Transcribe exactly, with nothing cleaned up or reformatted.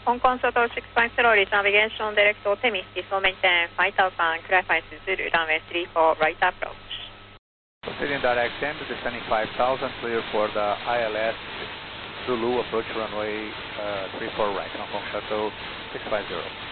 Hong Kong Shuttle six five zero, reach navigation direct to Temisty, so maintain five thousand, clarify to Zulu, runway three four, right approach. Proceeding direct end, descending five thousand, clear for the I L S Zulu, approach runway uh, three four right, Hong Kong Shuttle six five zero.